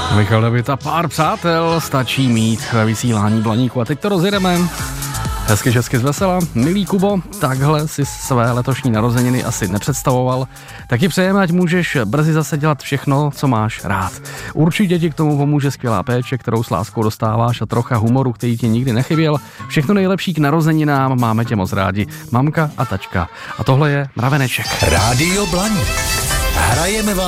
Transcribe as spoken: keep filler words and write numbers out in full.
Michal David a pár přátel stačí mít ve vysílání Blaníku. A teď to rozjedeme. Hezky, hezky zvesela. Milý Kubo, takhle si své letošní narozeniny asi nepředstavoval. Taky přejeme, ať můžeš brzy zase dělat všechno, co máš rád. Určitě ti k tomu pomůže skvělá péče, kterou s láskou dostáváš, a trocha humoru, který ti nikdy nechyběl. Všechno nejlepší k narozeninám, máme tě moc rádi. Mamka a tačka. A tohle je Mraveneček. Rádio Blaník. Hrajeme vám